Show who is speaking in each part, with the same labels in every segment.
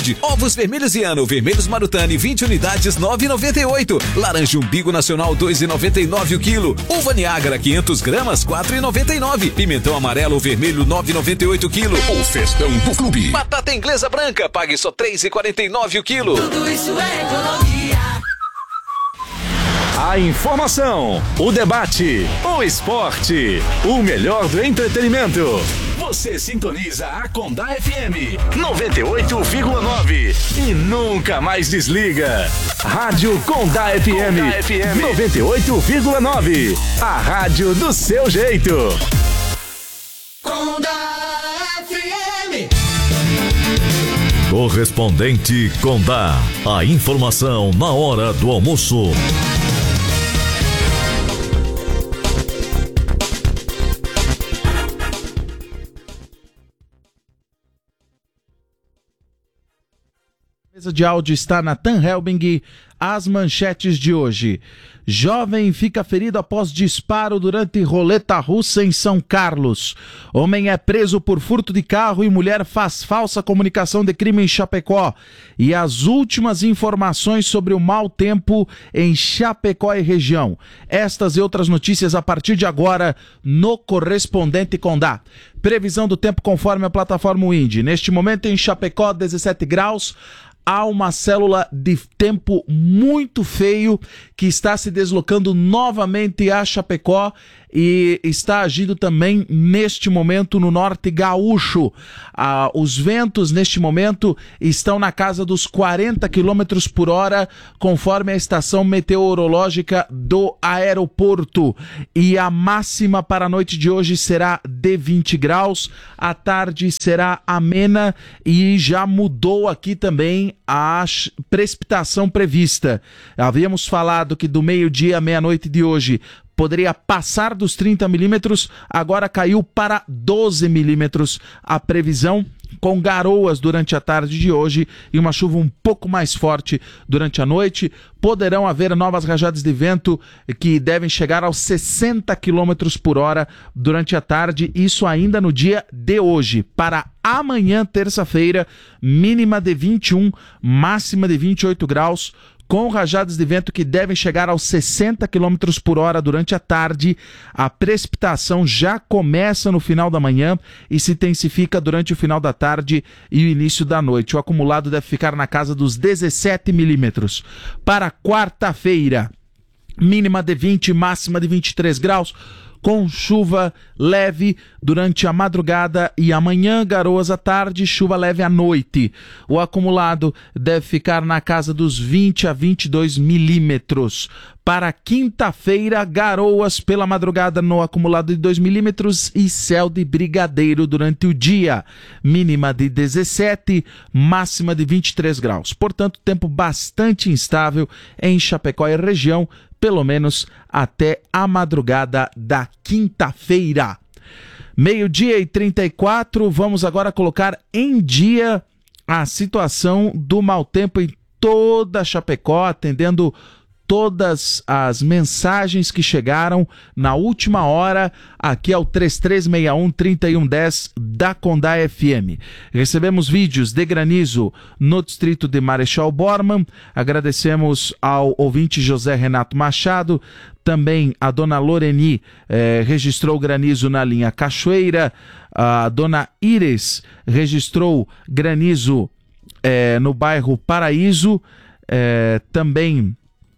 Speaker 1: qualidade. Ovos vermelhos Iano, vermelhos Marutani, 20 unidades, 9,98. Laranja Umbigo Nacional, 2,99 o quilo. Uva Niágara, 500 gramas, 4,99. Pimentão amarelo ou vermelho, 9,98 o quilo.
Speaker 2: O festão do clube.
Speaker 1: Batata inglesa branca, pague só 3,49 o quilo.
Speaker 3: Tudo isso é economia.
Speaker 4: A informação, o debate, o esporte, o melhor do entretenimento. Você sintoniza a Condá FM 98,9 e nunca mais desliga. Rádio Condá FM 98,9. A rádio do seu jeito.
Speaker 3: Condá FM.
Speaker 5: Correspondente Condá. A informação na hora do almoço.
Speaker 6: Mesa de áudio está Nathan Helbing. As manchetes de hoje. Jovem fica ferido após disparo durante roleta russa em São Carlos. Homem é preso por furto de carro e mulher faz falsa comunicação de crime em Chapecó. E as últimas informações sobre o mau tempo em Chapecó e região. Estas e outras notícias a partir de agora no Correspondente Condá. Previsão do tempo conforme a plataforma Wind. Neste momento em Chapecó, 17 graus. Há uma célula de tempo muito feio que está se deslocando novamente a Chapecó e está agindo também neste momento no norte gaúcho. Os ventos neste momento estão na casa dos 40 km por hora, conforme a estação meteorológica do aeroporto. E a máxima para a noite de hoje será de 20 graus, a tarde será amena e já mudou aqui também a precipitação prevista. Havíamos falado que do meio-dia à meia-noite de hoje poderia passar dos 30 milímetros, agora caiu para 12 milímetros a previsão, com garoas durante a tarde de hoje e uma chuva um pouco mais forte durante a noite. Poderão haver novas rajadas de vento que devem chegar aos 60 km por hora durante a tarde, isso ainda no dia de hoje. Para amanhã, terça-feira, mínima de 21, máxima de 28 graus, com rajadas de vento que devem chegar aos 60 km por hora durante a tarde. A precipitação já começa no final da manhã e se intensifica durante o final da tarde e o início da noite. O acumulado deve ficar na casa dos 17 milímetros. Para quarta-feira, mínima de 20, máxima de 23 graus. Com chuva leve durante a madrugada e amanhã, garoas à tarde, chuva leve à noite. O acumulado deve ficar na casa dos 20 a 22 milímetros. Para quinta-feira, garoas pela madrugada no acumulado de 2 milímetros e céu de brigadeiro durante o dia. Mínima de 17, máxima de 23 graus. Portanto, tempo bastante instável em Chapecó e região, pelo menos até a madrugada da quinta-feira. 12h34, vamos agora colocar em dia a situação do mau tempo em toda Chapecó, atendendo todas as mensagens que chegaram na última hora aqui ao 3361-3110 da Condá FM. Recebemos vídeos de granizo no distrito de Marechal Bormann. Agradecemos ao ouvinte José Renato Machado. Também a dona Loreni registrou granizo na linha Cachoeira. A dona Iris registrou granizo no bairro Paraíso. Também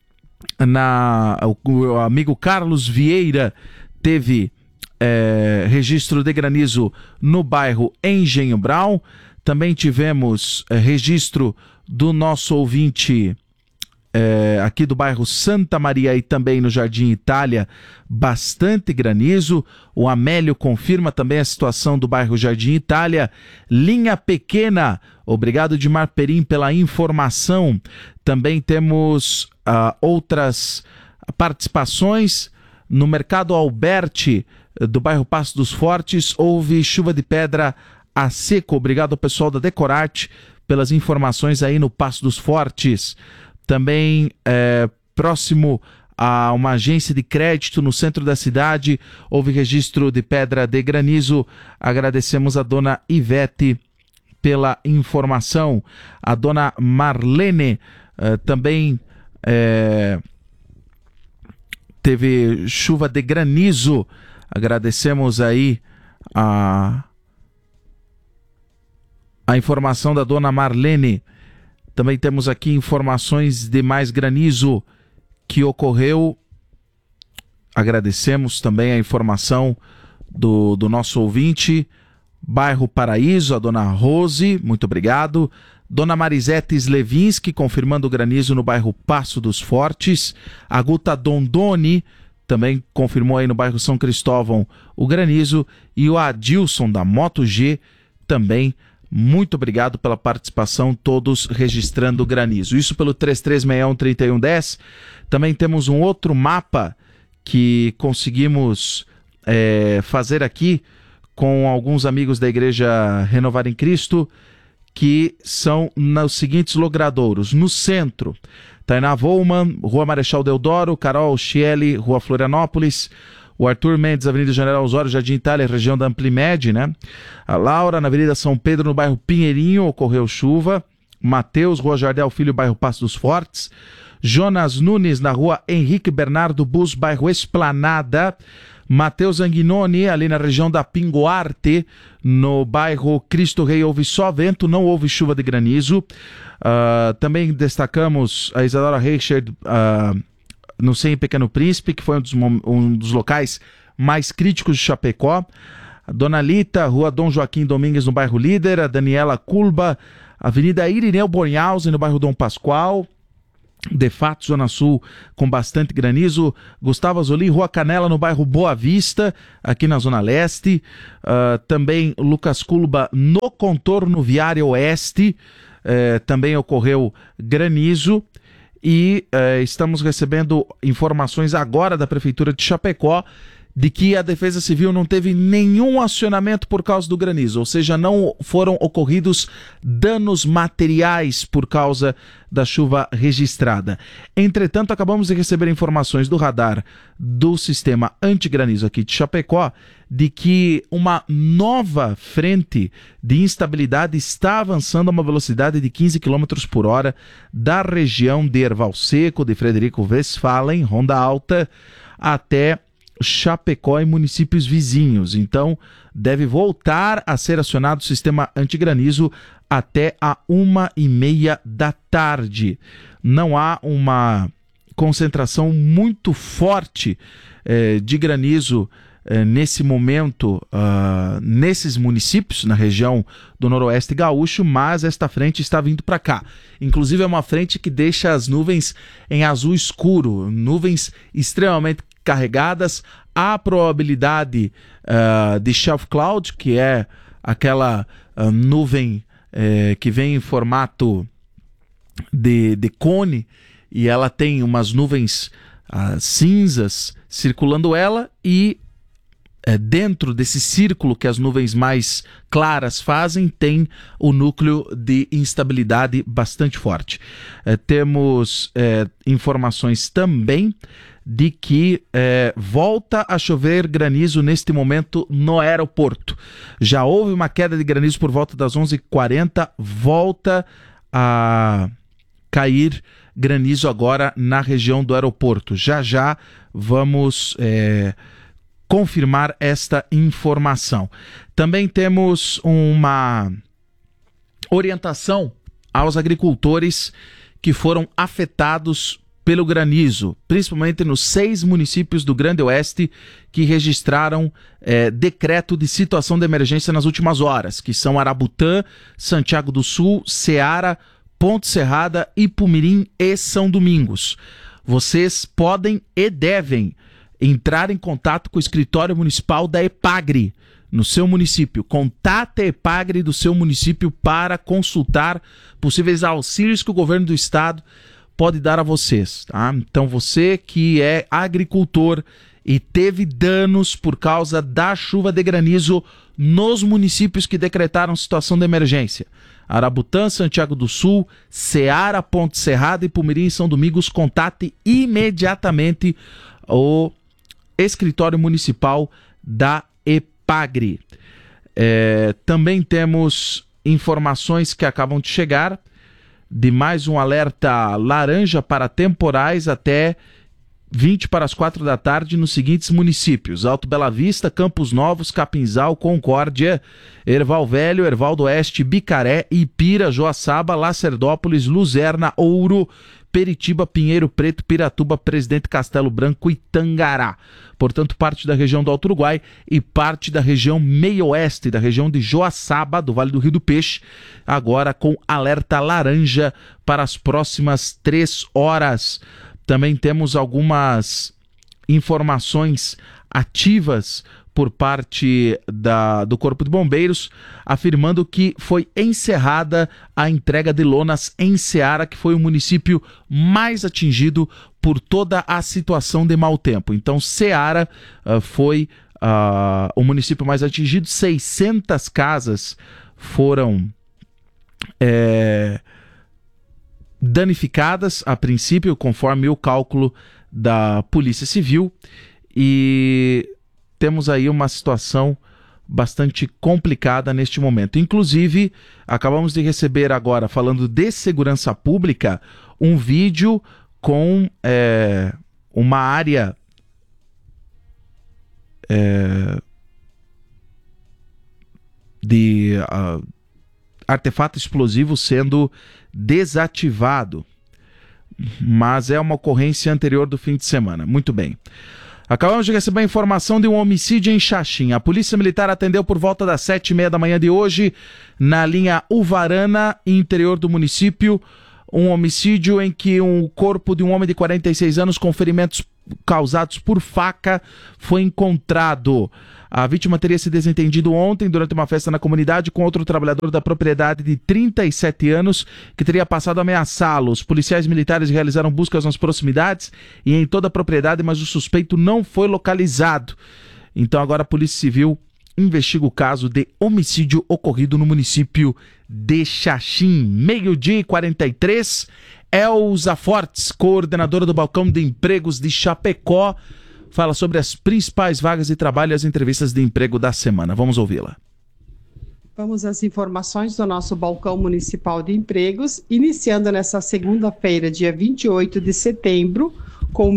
Speaker 6: o amigo Carlos Vieira teve registro de granizo no bairro Engenho Brown. Também tivemos registro do nosso ouvinte aqui do bairro Santa Maria e também no Jardim Itália, bastante granizo. O Amélio confirma também a situação do bairro Jardim Itália. Linha Pequena, obrigado Dimar Perim pela informação. Também temos outras participações. No Mercado Alberti, do bairro Passo dos Fortes, houve chuva de pedra a seco. Obrigado ao pessoal da Decorarte pelas informações aí no Passo dos Fortes. Também próximo a uma agência de crédito no centro da cidade, houve registro de pedra de granizo. Agradecemos a dona Ivete pela informação. A dona Marlene também teve chuva de granizo. Agradecemos aí a informação da dona Marlene. Também temos aqui informações de mais granizo que ocorreu. Agradecemos também a informação do nosso ouvinte. Bairro Paraíso, a dona Rose, muito obrigado. Dona Marisete Slevinski, confirmando o granizo no bairro Passo dos Fortes. A Guta Dondoni também confirmou aí no bairro São Cristóvão o granizo. E o Adilson da Moto G também, muito obrigado pela participação, todos registrando o granizo. Isso pelo 3361-3110. Também temos um outro mapa que conseguimos fazer aqui com alguns amigos da Igreja Renovar em Cristo, que são nos seguintes logradouros. No centro, Tainá Volman, Rua Marechal Deodoro, Carol Chieli, Rua Florianópolis, o Arthur Mendes, Avenida General Osório, Jardim Itália, região da Amplimed, né? A Laura, na Avenida São Pedro, no bairro Pinheirinho, ocorreu chuva. Matheus, Rua Jardel Filho, bairro Passo dos Fortes. Jonas Nunes, na Rua Henrique Bernardo Bus, bairro Esplanada. Matheus Anguinoni, ali na região da Pinguarte, no bairro Cristo Rei, houve só vento, não houve chuva de granizo. Também destacamos a Isadora Reichert no Sem Pequeno Príncipe, que foi um dos locais mais críticos de Chapecó. A Dona Lita, Rua Dom Joaquim Domingues, no bairro Líder. A Daniela Culba, Avenida Irineu Bornhausen, no bairro Dom Pascoal. De fato, Zona Sul com bastante granizo. Gustavo Azoli, Rua Canela, no bairro Boa Vista, aqui na Zona Leste. Também Lucas Culba, no contorno Viário Oeste, também ocorreu granizo. E estamos recebendo informações agora da Prefeitura de Chapecó de que a Defesa Civil não teve nenhum acionamento por causa do granizo, ou seja, não foram ocorridos danos materiais por causa da chuva registrada. Entretanto, acabamos de receber informações do radar do sistema antigranizo aqui de Chapecó de que uma nova frente de instabilidade está avançando a uma velocidade de 15 km por hora da região de Erval Seco, de Frederico Westphalen, Ronda Alta, até Chapecó e municípios vizinhos. Então, deve voltar a ser acionado o sistema antigranizo até a 1h30 da tarde. Não há uma concentração muito forte de granizo nesse momento nesses municípios, na região do Noroeste Gaúcho, mas esta frente está vindo para cá. Inclusive é uma frente que deixa as nuvens em azul escuro, nuvens extremamente carregadas. Há probabilidade de shelf cloud, que é aquela nuvem que vem em formato de cone, e ela tem umas nuvens cinzas circulando ela, e dentro desse círculo que as nuvens mais claras fazem, tem o núcleo de instabilidade bastante forte. Temos informações também de que volta a chover granizo neste momento no aeroporto. Já houve uma queda de granizo por volta das 11h40, volta a cair granizo agora na região do aeroporto. Já vamos confirmar esta informação. Também temos uma orientação aos agricultores que foram afetados pelo granizo, principalmente nos 6 municípios do Grande Oeste que registraram decreto de situação de emergência nas últimas horas, que são Arabutã, Santiago do Sul, Ceará, Ponte Serrada, Ipumirim e São Domingos. Vocês podem e devem entrar em contato com o escritório municipal da EPAGRE no seu município. Contate a EPAGRE do seu município para consultar possíveis auxílios que o governo do estado pode dar a vocês, tá? Então você que é agricultor e teve danos por causa da chuva de granizo nos municípios que decretaram situação de emergência: Arabutã, Santiago do Sul, Ceará, Ponte Serrada, Ipumirim e São Domingos, contate imediatamente o escritório municipal da EPAGRE. Também temos informações que acabam de chegar de mais um alerta laranja para temporais até 20 para as 4 da tarde nos seguintes municípios: Alto Bela Vista, Campos Novos, Capinzal, Concórdia, Erval Velho, Erval do Oeste, Bicaré, Ipira, Joaçaba, Lacerdópolis, Luzerna, Ouro, Peritiba, Pinheiro Preto, Piratuba, Presidente Castelo Branco e Tangará. Portanto, parte da região do Alto Uruguai e parte da região meio-oeste, da região de Joaçaba, do Vale do Rio do Peixe, agora com alerta laranja para as próximas 3 horas. Também temos algumas informações ativas por parte do Corpo de Bombeiros, afirmando que foi encerrada a entrega de lonas em Ceará, que foi o município mais atingido por toda a situação de mau tempo. Então, Ceará foi o município mais atingido. 600 casas foram danificadas a princípio, conforme o cálculo da Polícia Civil, e temos aí uma situação bastante complicada neste momento. Inclusive, acabamos de receber agora, falando de segurança pública, um vídeo com uma área de artefato explosivo sendo desativado, mas é uma ocorrência anterior do fim de semana. Muito bem. Acabamos de receber a informação de um homicídio em Xaxim. A Polícia Militar atendeu por volta das 7h30 da manhã de hoje, na linha Uvarana, interior do município, um homicídio em que um corpo de um homem de 46 anos com ferimentos causados por faca foi encontrado. A vítima teria se desentendido ontem durante uma festa na comunidade com outro trabalhador da propriedade de 37 anos que teria passado a ameaçá-lo. Os policiais militares realizaram buscas nas proximidades e em toda a propriedade, mas o suspeito não foi localizado. Então agora a Polícia Civil investiga o caso de homicídio ocorrido no município de Xaxim. 12h43. Elza Fortes, coordenadora do Balcão de Empregos de Chapecó, fala sobre as principais vagas de trabalho e as entrevistas de emprego da semana. Vamos ouvi-la.
Speaker 2: Vamos às informações do nosso Balcão Municipal de Empregos, iniciando nessa segunda-feira, dia 28 de setembro, com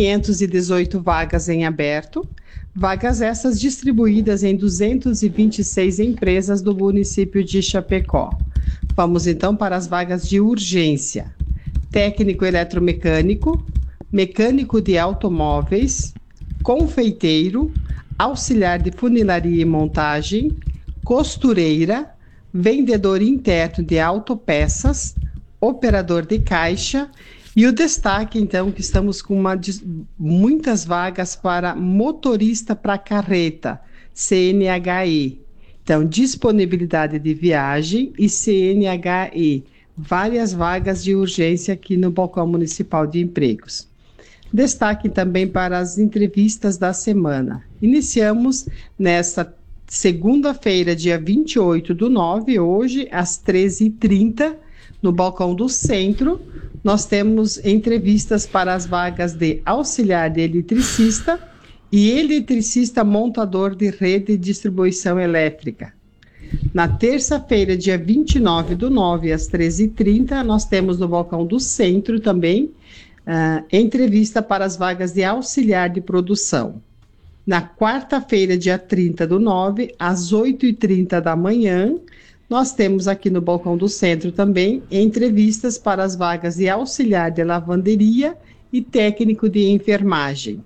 Speaker 2: 1.518 vagas em aberto. Vagas essas distribuídas em 226 empresas do município de Chapecó. Vamos então para as vagas de urgência: técnico eletromecânico, mecânico de automóveis, confeiteiro, auxiliar de funilaria e montagem, costureira, vendedor interno de autopeças, operador de caixa. E o destaque, então, que estamos com muitas vagas para motorista para carreta, CNHE. Então, disponibilidade de viagem e CNHE. Várias vagas de urgência aqui no Balcão Municipal de Empregos. Destaque também para as entrevistas da semana. Iniciamos nesta segunda-feira, dia 28/9, hoje, às 13h30, no Balcão do Centro. Nós temos entrevistas para as vagas de auxiliar de eletricista e eletricista montador de rede de distribuição elétrica. Na terça-feira, dia 29/9, às 13h30, nós temos no Balcão do Centro também entrevista para as vagas de auxiliar de produção. Na quarta-feira, dia 30/9, às 8h30 da manhã, nós temos aqui no Balcão do Centro também entrevistas para as vagas de auxiliar de lavanderia e técnico de enfermagem.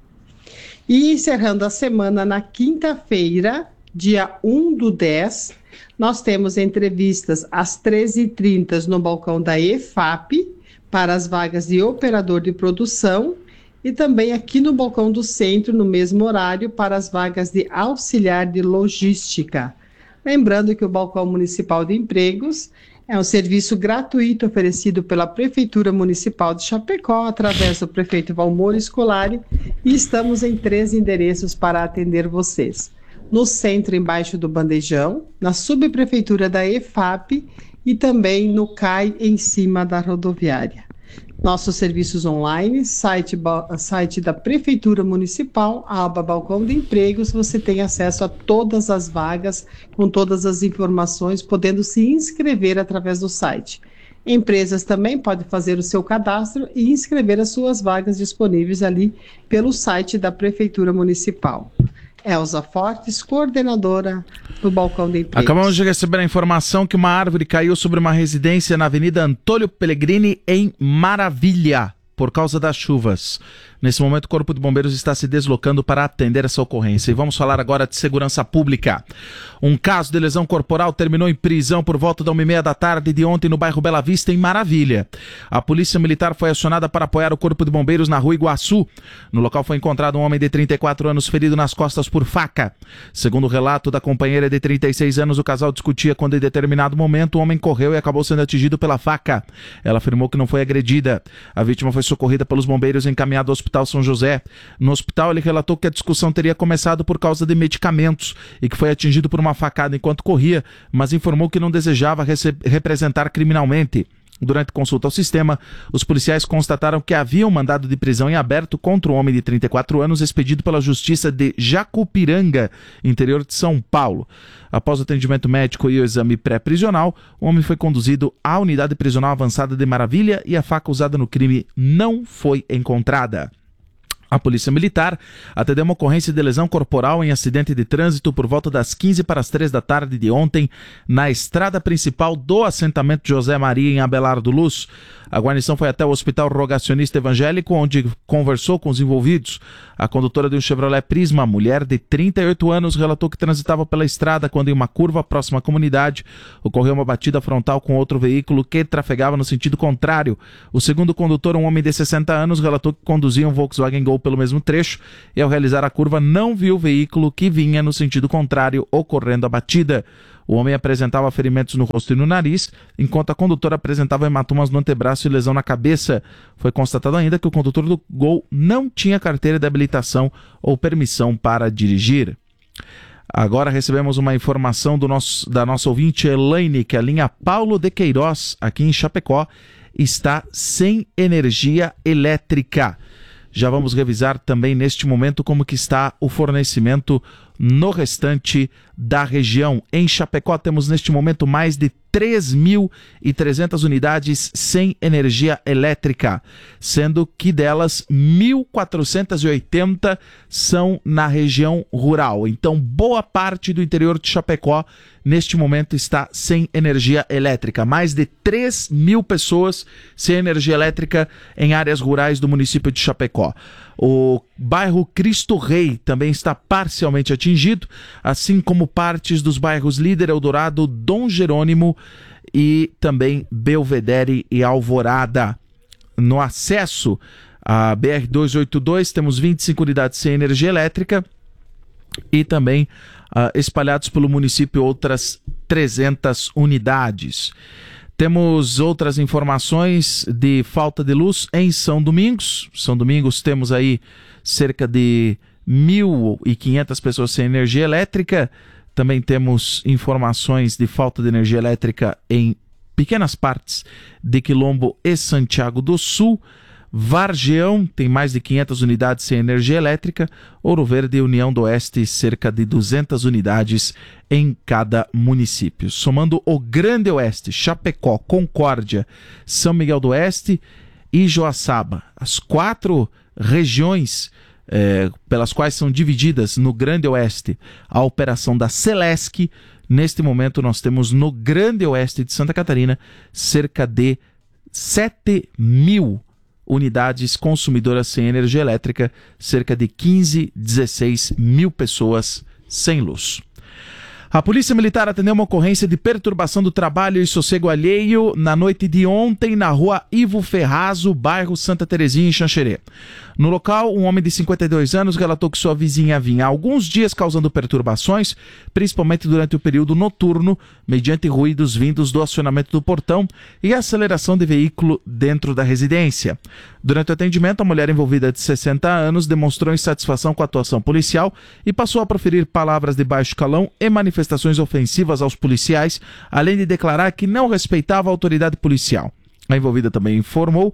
Speaker 2: E encerrando a semana, na quinta-feira, dia 1/10, nós temos entrevistas às 13h30 no balcão da EFAP para as vagas de operador de produção e também aqui no Balcão do Centro, no mesmo horário, para as vagas de auxiliar de logística. Lembrando que o Balcão Municipal de Empregos é um serviço gratuito oferecido pela Prefeitura Municipal de Chapecó, através do prefeito Valmor Scolari, e estamos em 3 endereços para atender vocês. No centro, embaixo do Bandejão, na subprefeitura da EFAP e também no CAI, em cima da rodoviária. Nossos serviços online, site da Prefeitura Municipal, a aba Balcão de Empregos, você tem acesso a todas as vagas, com todas as informações, podendo se inscrever através do site. Empresas também podem fazer o seu cadastro e inscrever as suas vagas disponíveis ali pelo site da Prefeitura Municipal. Elza Fortes, coordenadora do Balcão de Empregos.
Speaker 6: Acabamos de receber a informação que uma árvore caiu sobre uma residência na Avenida Antônio Pellegrini, em Maravilha, por causa das chuvas. Nesse momento, o Corpo de Bombeiros está se deslocando para atender essa ocorrência. E vamos falar agora de segurança pública. Um caso de lesão corporal terminou em prisão por volta da 1h30 da tarde de ontem no bairro Bela Vista, em Maravilha. A Polícia Militar foi acionada para apoiar o Corpo de Bombeiros na Rua Iguaçu. No local foi encontrado um homem de 34 anos ferido nas costas por faca. Segundo o relato da companheira de 36 anos, o casal discutia quando em determinado momento o homem correu e acabou sendo atingido pela faca. Ela afirmou que não foi agredida. A vítima foi socorrida pelos bombeiros e encaminhada ao Hospital São José. No hospital, ele relatou que a discussão teria começado por causa de medicamentos e que foi atingido por uma facada enquanto corria, mas informou que não desejava representar criminalmente. Durante consulta ao sistema, os policiais constataram que havia um mandado de prisão em aberto contra um homem de 34 anos expedido pela Justiça de Jacupiranga, interior de São Paulo. Após o atendimento médico e o exame pré-prisional, o homem foi conduzido à unidade prisional avançada de Maravilha e a faca usada no crime não foi encontrada. A Polícia Militar atendeu uma ocorrência de lesão corporal em acidente de trânsito por volta das 15 para as 3 da tarde de ontem, na estrada principal do assentamento José Maria, em Abelardo Luz. A guarnição foi até o Hospital Rogacionista Evangélico, onde conversou com os envolvidos. A condutora de um Chevrolet Prisma, mulher de 38 anos, relatou que transitava pela estrada quando, em uma curva próxima à comunidade, ocorreu uma batida frontal com outro veículo que trafegava no sentido contrário. O segundo condutor, um homem de 60 anos, relatou que conduzia um Volkswagen Gol pelo mesmo trecho e, ao realizar a curva, não viu o veículo que vinha no sentido contrário ocorrendo a batida. O homem apresentava ferimentos no rosto e no nariz, enquanto a condutora apresentava hematomas no antebraço e lesão na cabeça. Foi constatado ainda que o condutor do Gol não tinha carteira de habilitação ou permissão para dirigir. Agora recebemos uma informação da nossa ouvinte Elaine, que a linha Paulo de Queiroz, aqui em Chapecó, está sem energia elétrica. Já vamos revisar também neste momento como que está o fornecimento no restante da região. Em Chapecó temos neste momento mais de 3.300 unidades sem energia elétrica, sendo que delas 1.480 são na região rural. Então, boa parte do interior de Chapecó neste momento está sem energia elétrica. Mais de 3.000 pessoas sem energia elétrica em áreas rurais do município de Chapecó. O bairro Cristo Rei também está parcialmente atingido, assim como partes dos bairros Líder, Eldorado, Dom Jerônimo e também Belvedere e Alvorada. No acesso à BR-282 temos 25 unidades sem energia elétrica e também espalhados pelo município outras 300 unidades. Temos outras informações de falta de luz em São Domingos. São Domingos temos aí cerca de 1.500 pessoas sem energia elétrica. Também temos informações de falta de energia elétrica em pequenas partes de Quilombo e Santiago do Sul. Vargeão tem mais de 500 unidades sem energia elétrica. Ouro Verde e União do Oeste, cerca de 200 unidades em cada município. Somando o Grande Oeste, Chapecó, Concórdia, São Miguel do Oeste e Joaçaba, as 4 regiões pelas quais são divididas no Grande Oeste a operação da Celesc. Neste momento nós temos no Grande Oeste de Santa Catarina cerca de 7.000 unidades consumidoras sem energia elétrica, cerca de 16 mil pessoas sem luz. A Polícia Militar atendeu uma ocorrência de perturbação do trabalho e sossego alheio na noite de ontem na rua Ivo Ferrazo, bairro Santa Terezinha, em Xanxerê. No local, um homem de 52 anos relatou que sua vizinha vinha há alguns dias causando perturbações, principalmente durante o período noturno, mediante ruídos vindos do acionamento do portão e aceleração de veículo dentro da residência. Durante o atendimento, a mulher envolvida de 60 anos demonstrou insatisfação com a atuação policial e passou a proferir palavras de baixo calão e manifestações ofensivas aos policiais, além de declarar que não respeitava a autoridade policial. A envolvida também informou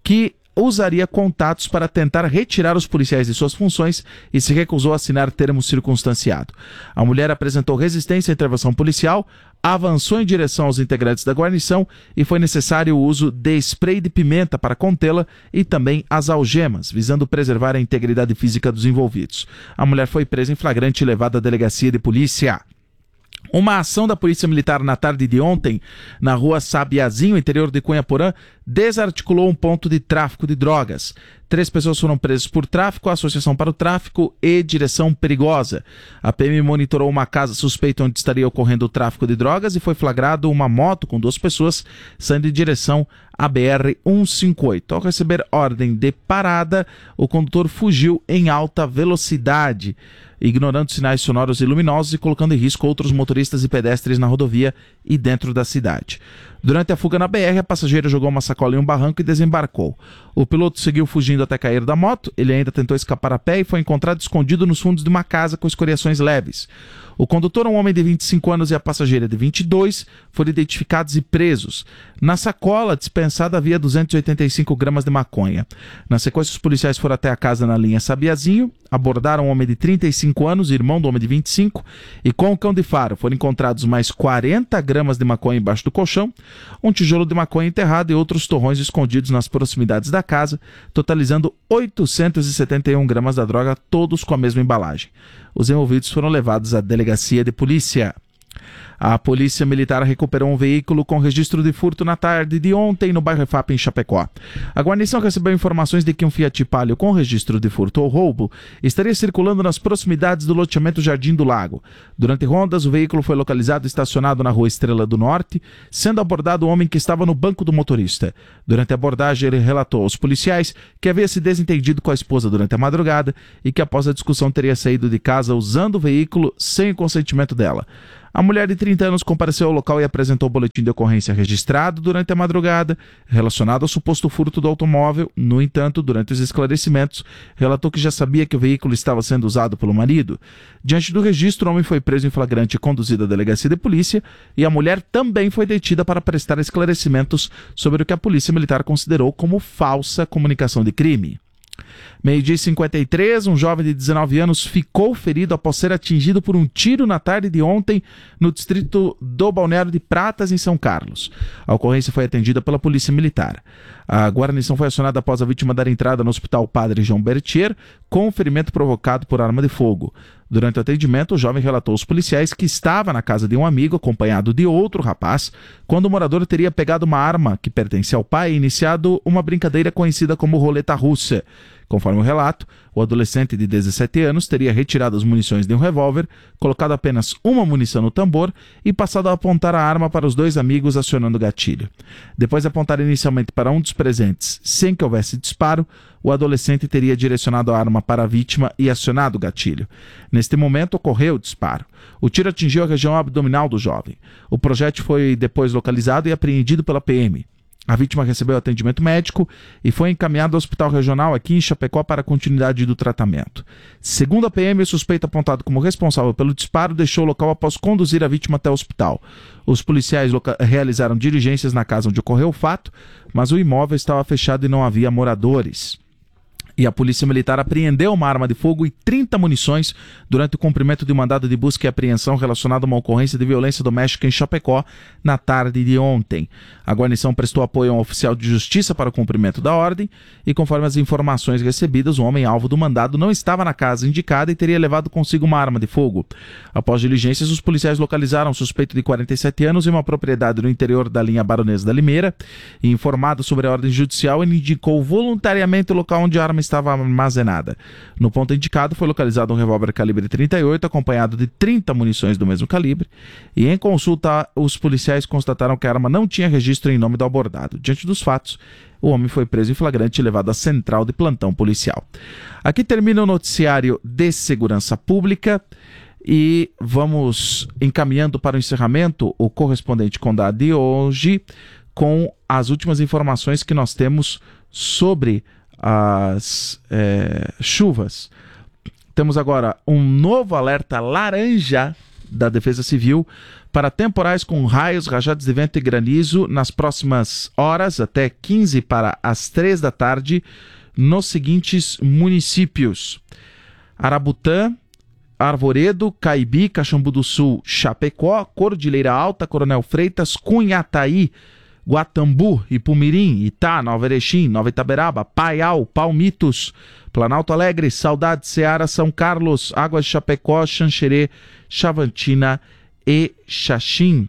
Speaker 6: que usaria contatos para tentar retirar os policiais de suas funções e se recusou a assinar termo circunstanciado. A mulher apresentou resistência à intervenção policial, avançou em direção aos integrantes da guarnição e foi necessário o uso de spray de pimenta para contê-la e também as algemas, visando preservar a integridade física dos envolvidos. A mulher foi presa em flagrante e levada à delegacia de polícia. Uma ação da Polícia Militar na tarde de ontem, na rua Sabiazinho, interior de Cunhaporã, desarticulou um ponto de tráfico de drogas. 3 pessoas foram presas por tráfico, associação para o tráfico e direção perigosa. A PM monitorou uma casa suspeita onde estaria ocorrendo o tráfico de drogas e foi flagrado uma moto com 2 pessoas saindo em direção à BR-158. Ao receber ordem de parada, o condutor fugiu em alta velocidade, ignorando sinais sonoros e luminosos e colocando em risco outros motoristas e pedestres na rodovia e dentro da cidade. Durante a fuga na BR, a passageira jogou uma sacola em um barranco e desembarcou. O piloto seguiu fugindo até cair da moto, ele ainda tentou escapar a pé e foi encontrado escondido nos fundos de uma casa com escoriações leves. O condutor, um homem de 25 anos, e a passageira de 22, foram identificados e presos. Na sacola dispensada havia 285 gramas de maconha. Na sequência, os policiais foram até a casa na linha Sabiazinho, abordaram um homem de 35 anos, irmão do homem de 25, e com o cão de faro foram encontrados mais 40 gramas de maconha embaixo do colchão, um tijolo de maconha enterrado e outros torrões escondidos nas proximidades da casa, totalizando 871 gramas da droga, todos com a mesma embalagem. Os envolvidos foram levados à delegacia de polícia. A Polícia Militar recuperou um veículo com registro de furto na tarde de ontem no bairro EFAP, em Chapecó. A guarnição recebeu informações de que um Fiat Palio com registro de furto ou roubo estaria circulando nas proximidades do loteamento Jardim do Lago. Durante rondas, o veículo foi localizado estacionado na rua Estrela do Norte, sendo abordado um homem que estava no banco do motorista. Durante a abordagem, ele relatou aos policiais que havia se desentendido com a esposa durante a madrugada e que após a discussão teria saído de casa usando o veículo sem o consentimento dela. A mulher de 30 anos compareceu ao local e apresentou o boletim de ocorrência registrado durante a madrugada, relacionado ao suposto furto do automóvel. No entanto, durante os esclarecimentos, relatou que já sabia que o veículo estava sendo usado pelo marido. Diante do registro, o homem foi preso em flagrante e conduzido à delegacia de polícia, e a mulher também foi detida para prestar esclarecimentos sobre o que a Polícia Militar considerou como falsa comunicação de crime. 12h53, um jovem de 19 anos ficou ferido após ser atingido por um tiro na tarde de ontem no distrito do Balneário de Pratas, em São Carlos. A ocorrência foi atendida pela Polícia Militar. A guarnição foi acionada após a vítima dar entrada no Hospital Padre João Bertier com um ferimento provocado por arma de fogo. Durante o atendimento, o jovem relatou aos policiais que estava na casa de um amigo acompanhado de outro rapaz quando o morador teria pegado uma arma que pertence ao pai e iniciado uma brincadeira conhecida como roleta russa. Conforme o relato, o adolescente de 17 anos teria retirado as munições de um revólver, colocado apenas uma munição no tambor e passado a apontar a arma para os 2 amigos, acionando o gatilho. Depois de apontar inicialmente para um dos presentes, sem que houvesse disparo, o adolescente teria direcionado a arma para a vítima e acionado o gatilho. Neste momento, ocorreu o disparo. O tiro atingiu a região abdominal do jovem. O projétil foi depois localizado e apreendido pela PM. A vítima recebeu atendimento médico e foi encaminhada ao hospital regional aqui em Chapecó para a continuidade do tratamento. Segundo a PM, o suspeito apontado como responsável pelo disparo deixou o local após conduzir a vítima até o hospital. Os policiais realizaram diligências na casa onde ocorreu o fato, mas o imóvel estava fechado e não havia moradores. E a Polícia Militar apreendeu uma arma de fogo e 30 munições durante o cumprimento de um mandado de busca e apreensão relacionado a uma ocorrência de violência doméstica em Chapecó na tarde de ontem. A guarnição prestou apoio a um oficial de justiça para o cumprimento da ordem e, conforme as informações recebidas, o homem alvo do mandado não estava na casa indicada e teria levado consigo uma arma de fogo. Após diligências, os policiais localizaram um suspeito de 47 anos em uma propriedade no interior da linha Baronesa da Limeira e, informado sobre a ordem judicial, ele indicou voluntariamente o local onde a arma estava armazenada. No ponto indicado foi localizado um revólver calibre 38 acompanhado de 30 munições do mesmo calibre e em consulta os policiais constataram que a arma não tinha registro em nome do abordado. Diante dos fatos, o homem foi preso em flagrante e levado à central de plantão policial. Aqui termina o noticiário de segurança pública e vamos encaminhando para o encerramento o correspondente Condá de hoje com as últimas informações que nós temos sobre as chuvas. Temos agora um novo alerta laranja da Defesa Civil para temporais com raios, rajadas de vento e granizo nas próximas horas, até 15 para as 3 da tarde, nos seguintes municípios: Arabutã, Arvoredo, Caibi, Caxambu do Sul, Chapecó, Cordilheira Alta, Coronel Freitas, Cunhataí, Guatambu, Ipumirim, Itá, Nova Erechim, Nova Itaberaba, Paial, Palmitos, Planalto Alegre, Saudade, Ceará, São Carlos, Águas de Chapecó, Xanxerê, Chavantina e Xaxim.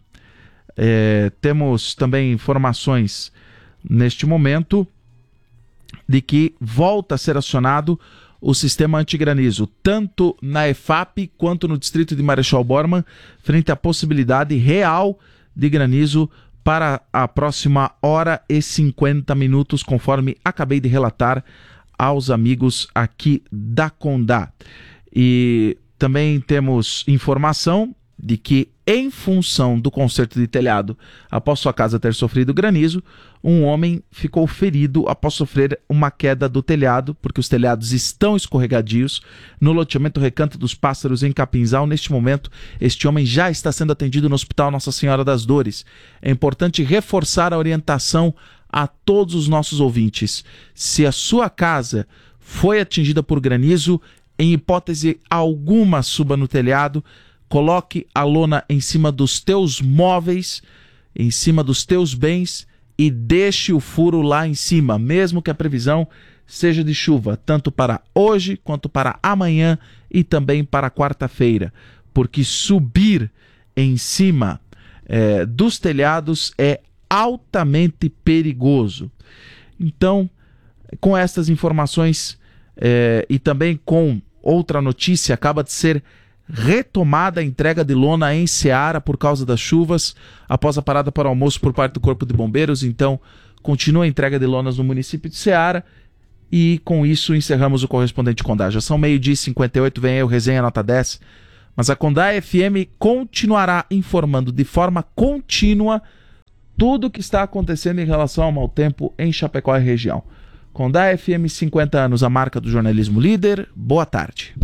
Speaker 6: Temos também informações neste momento de que volta a ser acionado o sistema antigranizo, tanto na EFAP quanto no distrito de Marechal Bormann, frente à possibilidade real de granizo para a próxima hora e 50 minutos, conforme acabei de relatar aos amigos aqui da Condá. E também temos informação de que, em função do conserto de telhado após sua casa ter sofrido granizo, um homem ficou ferido após sofrer uma queda do telhado, porque os telhados estão escorregadios no loteamento Recanto dos Pássaros, em Capinzal. Neste momento, este homem já está sendo atendido no Hospital Nossa Senhora das Dores. É importante reforçar a orientação a todos os nossos ouvintes. Se a sua casa foi atingida por granizo, em hipótese alguma suba no telhado, coloque a lona em cima dos teus móveis, em cima dos teus bens, e deixe o furo lá em cima, mesmo que a previsão seja de chuva, tanto para hoje quanto para amanhã e também para quarta-feira, porque subir em cima dos telhados é altamente perigoso. Então, com estas informações e também com outra notícia, acaba de ser retomada a entrega de lona em Ceará por causa das chuvas, após a parada para o almoço por parte do Corpo de Bombeiros. Então, continua a entrega de lonas no município de Ceará, e com isso encerramos o Correspondente Condá. Já são 12h58, vem aí o Resenha Nota 10, mas a Condá FM continuará informando de forma contínua tudo o que está acontecendo em relação ao mau tempo em Chapecó e região. Condá FM, 50 anos, a marca do jornalismo líder. Boa tarde.